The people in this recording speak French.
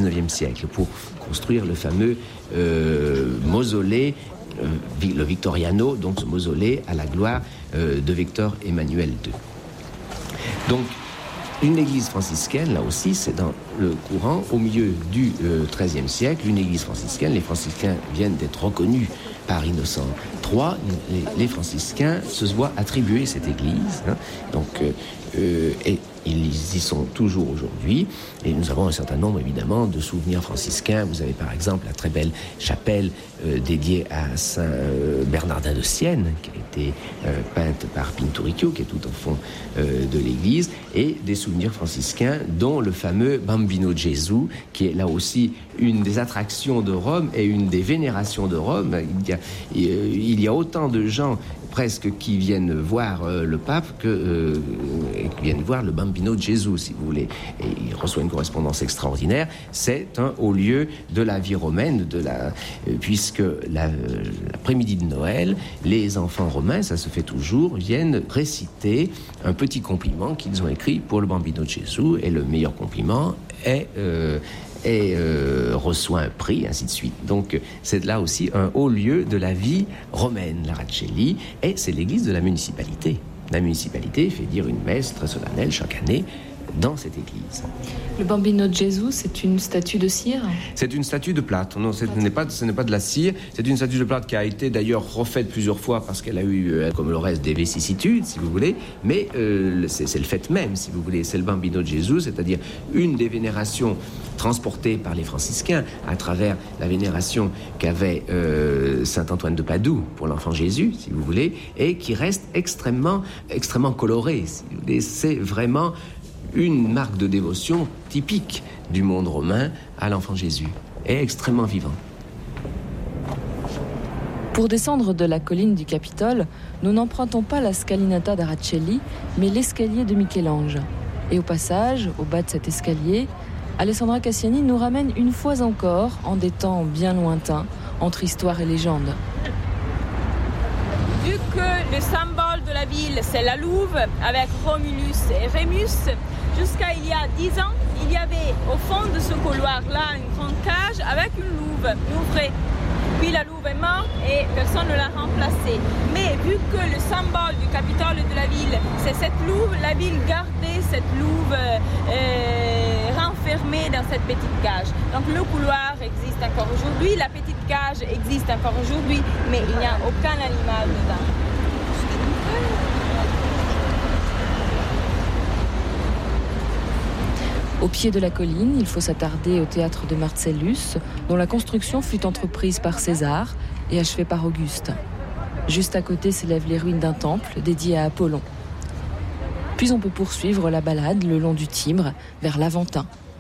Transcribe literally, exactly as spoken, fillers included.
dix-neuvième siècle pour construire le fameux euh, mausolée, euh, le Victoriano, donc ce mausolée à la gloire euh, de Victor Emmanuel deux. Donc, une église franciscaine, là aussi, c'est dans le courant, au milieu du XIIIe euh, siècle, une église franciscaine. Les franciscains viennent d'être reconnus par Innocent trois. Les, les franciscains se voient attribuer cette église. Hein, donc, euh, euh, et ils y sont toujours aujourd'hui. Et nous avons un certain nombre, évidemment, de souvenirs franciscains. Vous avez, par exemple, la très belle chapelle euh, dédiée à Saint euh, Bernardin de Sienne, qui a été euh, peinte par Pinturicchio, qui est tout au fond euh, de l'église, et des souvenirs franciscains, dont le fameux Bambino Gesù, qui est là aussi une des attractions de Rome et une des vénérations de Rome. Il y a, il y a autant de gens presque qui viennent voir euh, le pape que euh, qui viennent voir le Bambino Gesù, si vous voulez. Et il reçoit une correspondance extraordinaire. C'est un haut lieu de la vie romaine, de la, euh, puisque la, euh, l'après-midi de Noël, les enfants romains, ça se fait toujours, viennent réciter un petit compliment qu'ils ont écrit pour le Bambino Gesù, et le meilleur compliment est euh, et euh, reçoit un prix, ainsi de suite. Donc c'est là aussi un haut lieu de la vie romaine, l'Araceli, et c'est l'église de la municipalité. La municipalité fait dire une messe très solennelle chaque année dans cette église. Le Bambino Gesù, c'est une statue de cire ? C'est une statue de plâtre. Non, ce n'est pas, ce n'est pas de la cire. C'est une statue de plâtre qui a été d'ailleurs refaite plusieurs fois parce qu'elle a eu, euh, comme le reste, des vicissitudes, si vous voulez. Mais euh, c'est, c'est le fait même, si vous voulez. C'est le Bambino Gesù, c'est-à-dire une des vénérations transportées par les franciscains à travers la vénération qu'avait euh, saint Antoine de Padoue pour l'enfant Jésus, si vous voulez, et qui reste extrêmement, extrêmement colorée. Si vous voulez. C'est vraiment une marque de dévotion typique du monde romain à l'enfant Jésus, et extrêmement vivant. Pour descendre de la colline du Capitole, nous n'empruntons pas la scalinata d'Araceli, mais l'escalier de Michel-Ange. Et au passage, au bas de cet escalier, Alessandra Cassiani nous ramène une fois encore en des temps bien lointains, entre histoire et légende. Vu que le symbole de la ville, c'est la louve, avec Romulus et Rémus, jusqu'à il y a dix ans, il y avait au fond de ce couloir-là une grande cage avec une louve ouvrée. Puis la louve est morte et personne ne l'a remplacée. Mais vu que le symbole du Capitole de la ville, c'est cette louve, la ville gardait cette louve euh, renfermée dans cette petite cage. Donc le couloir existe encore aujourd'hui, la petite cage existe encore aujourd'hui, mais il n'y a aucun animal dedans. Au pied de la colline, il faut s'attarder au théâtre de Marcellus, dont la construction fut entreprise par César et achevée par Auguste. Juste à côté s'élèvent les ruines d'un temple dédié à Apollon. Puis on peut poursuivre la balade le long du Tibre vers l'Aventin.